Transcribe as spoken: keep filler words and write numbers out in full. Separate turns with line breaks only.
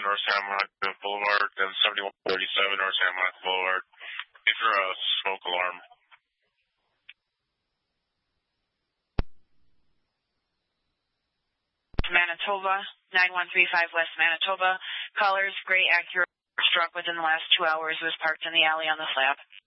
North Santa Monica Boulevard, then seventy-one thirty-seven North Santa Monica Boulevard. If you're a smoke alarm.
Manitoba, nine one three five West Manitoba. Callers, gray Acura struck within the last two hours was parked in the alley on the slab.